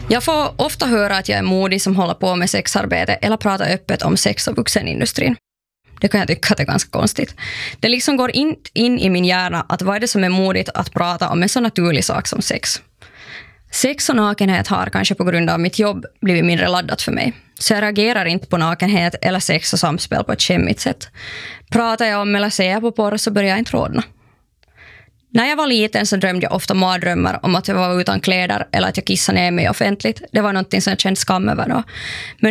Jag får ofta höra att jag är modig som håller på med sexarbete eller pratar öppet om sex och vuxenindustrin. Det kan jag tycka att det är ganska konstigt. Det liksom går in i min hjärna att vad är det som är modigt att prata om en så naturlig sak som sex. Sex och nakenhet har kanske på grund av mitt jobb blivit mindre laddat för mig. Så jag reagerar inte på nakenhet eller sex och samspel på ett skämmigt sätt. Pratar jag om eller ser jag på porr så börjar jag inte rådna. När jag var liten så drömde jag ofta mardrömmar om att jag var utan kläder eller att jag kissade ner mig offentligt. Det var någonting som jag kände skam över då. Men